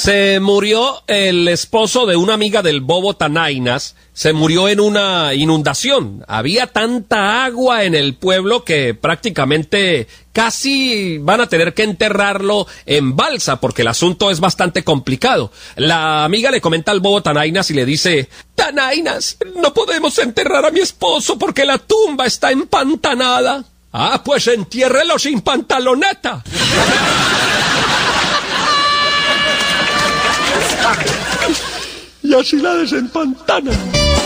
Se murió el esposo de una amiga del Bobo Tanainas, se murió en una inundación. Había tanta agua en el pueblo que prácticamente casi van a tener que enterrarlo en balsa porque el asunto es bastante complicado. La amiga le comenta al Bobo Tanainas y le dice: Tanainas, no podemos enterrar a mi esposo porque la tumba está empantanada. Ah, pues entiérrelo sin pantaloneta. Y así la desempantanan.